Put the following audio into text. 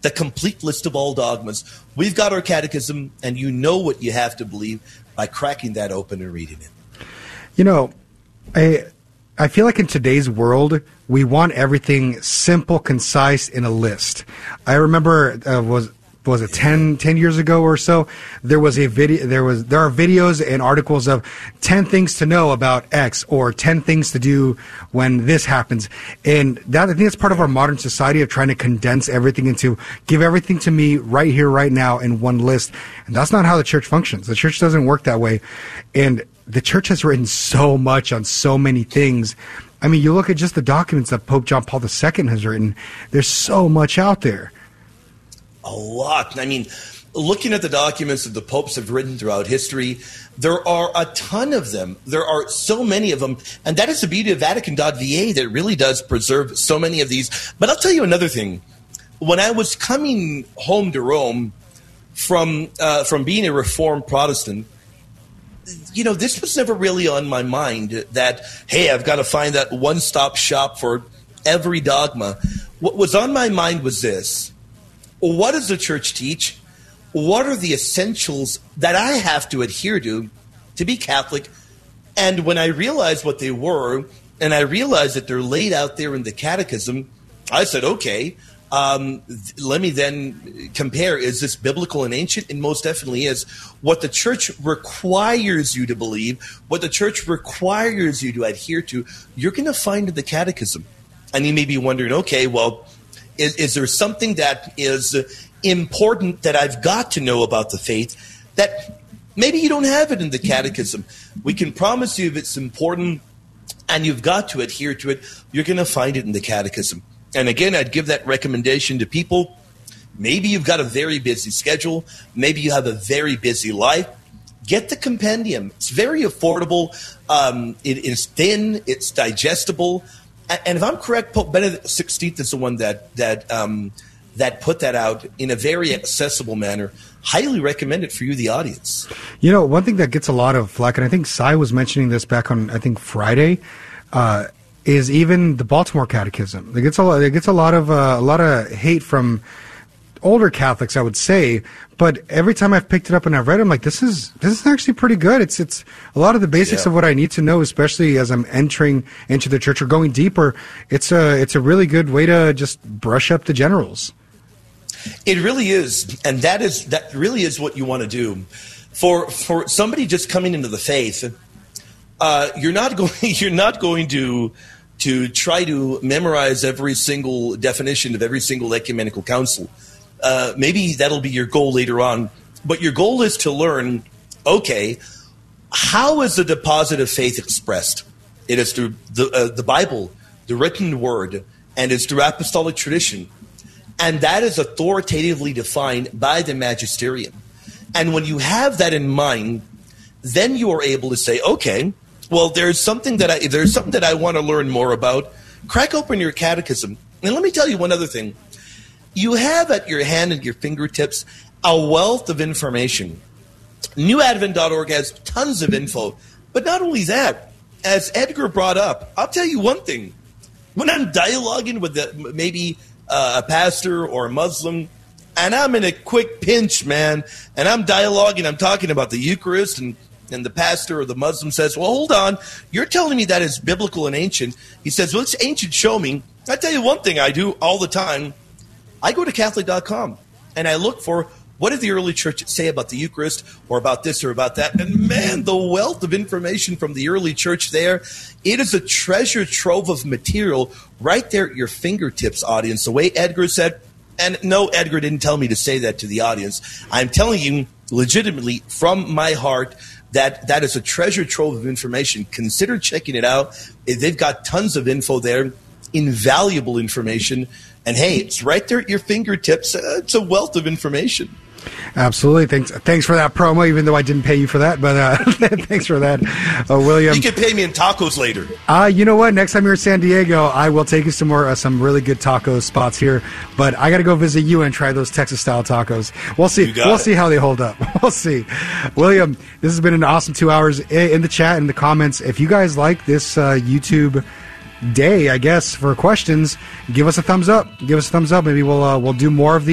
the complete list of all dogmas. We've got our catechism, and you know what you have to believe by cracking that open and reading it. You know, I feel like in today's world, we want everything simple, concise, in a list. I remember, was it 10 years ago or so, there was a video, there are videos and articles of 10 things to know about X, or 10 things to do when this happens. And that, I think that's part of our modern society of trying to condense everything into, give everything to me right here, right now in one list. And that's not how the church functions. The church doesn't work that way. And the church has written so much on so many things. I mean, you look at just the documents that Pope John Paul II has written, there's so much out there. A lot. I mean, looking at the documents that the popes have written throughout history, there are a ton of them. There are so many of them. And that is the beauty of Vatican.va, that really does preserve so many of these. But I'll tell you another thing. When I was coming home to Rome from being a Reformed Protestant, you know, this was never really on my mind that, hey, I've got to find that one-stop shop for every dogma. What was on my mind was this. What does the church teach? What are the essentials that I have to adhere to be Catholic? And when I realized what they were, and I realized that they're laid out there in the catechism, I said, okay, let me then compare. Is this biblical and ancient? And most definitely is. What the church requires you to believe, what the church requires you to adhere to, you're going to find in the catechism. And you may be wondering, okay, well, is there something that is important that I've got to know about the faith that maybe you don't have it in the catechism? We can promise you if it's important and you've got to adhere to it, you're going to find it in the catechism. And again, I'd give that recommendation to people. Maybe you've got a very busy schedule. Maybe you have a very busy life. Get the compendium. It's very affordable. It is thin. It's digestible. And if I'm correct, Pope Benedict XVI is the one that put that out in a very accessible manner. Highly recommend it for you, the audience. You know, one thing that gets a lot of flack, and I think Sai was mentioning this back on, I think, Friday, is even the Baltimore Catechism. It gets a lot of hate from older Catholics, I would say. But every time I've picked it up and I've read it, I'm like, this is actually pretty good. It's a lot of the basics of what I need to know, especially as I'm entering into the church or going deeper. It's a really good way to just brush up the generals. It really is, and that really is what you want to do. For somebody just coming into the faith, you're not going to try to memorize every single definition of every single ecumenical council. Maybe that'll be your goal later on, but your goal is to learn, okay, how is the deposit of faith expressed? It is through the Bible, the written word, and it's through apostolic tradition. And that is authoritatively defined by the magisterium. And when you have that in mind, then you are able to say, okay, well, there's something that I want to learn more about. Crack open your catechism. And let me tell you one other thing. You have at your hand and your fingertips a wealth of information. NewAdvent.org has tons of info. But not only that, as Edgar brought up, I'll tell you one thing. When I'm dialoguing with maybe a pastor or a Muslim, and I'm in a quick pinch, man, and I'm dialoguing, I'm talking about the Eucharist, and the pastor or the Muslim says, well, hold on, you're telling me that is biblical and ancient. He says, well, it's ancient, show me. I tell you one thing I do all the time. I go to Catholic.com, and I look for what did the early church say about the Eucharist or about this or about that. And, man, the wealth of information from the early church there, it is a treasure trove of material right there at your fingertips, audience. The way Edgar said, and no, Edgar didn't tell me to say that to the audience. I'm telling you legitimately from my heart that is a treasure trove of information. Consider checking it out. They've got tons of info there, invaluable information. And, hey, it's right there at your fingertips. It's a wealth of information. Absolutely. Thanks for that promo, even though I didn't pay you for that. But thanks for that, William. You can pay me in tacos later. You know what? Next time you're in San Diego, I will take you some really good taco spots here. But I got to go visit you and try those Texas-style tacos. We'll see. We'll see how they hold up. We'll see. William, this has been an awesome 2 hours in the chat, in the comments. If you guys like this YouTube day, I guess, for questions, give us a thumbs up. Maybe we'll do more of these.